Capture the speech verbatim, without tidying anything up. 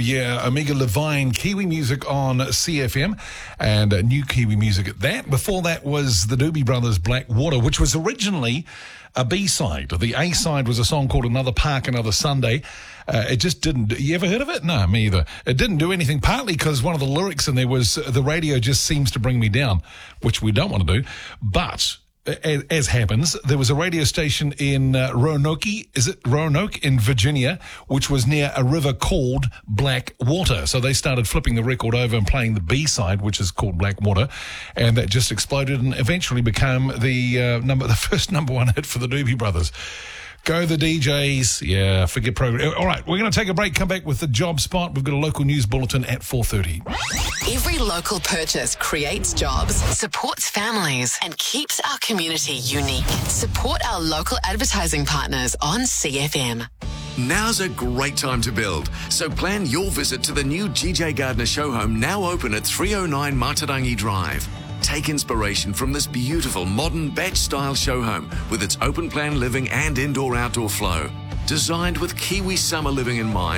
yeah, Omega Levine, Kiwi music on C F M, and uh, new Kiwi music at that. Before that was the Doobie Brothers' Black Water, which was originally a B-side. The A-side was a song called Another Park, Another Sunday. Uh, it just didn't... You ever heard of it? No, me either. It didn't do anything, partly because one of the lyrics in there was, uh, the radio just seems to bring me down, which we don't want to do. But... As, as happens, there was a radio station in uh, Roanoke, is it Roanoke in Virginia, which was near a river called Black Water. So they started flipping the record over and playing the B-side, which is called Black Water, and that just exploded and eventually became the uh, number, the first number one hit for the Doobie Brothers. Go the D Js. Yeah, forget program. All right, we're going to take a break, come back with the job spot. We've got a local news bulletin at four thirty. Every local purchase creates jobs, supports families, and keeps our community unique. Support our local advertising partners on C F M. Now's a great time to build, so plan your visit to the new G J Gardner show home, now open at three oh nine Matarangi Drive. Take inspiration from this beautiful modern batch-style show home with its open-plan living and indoor-outdoor flow. Designed with Kiwi summer living in mind,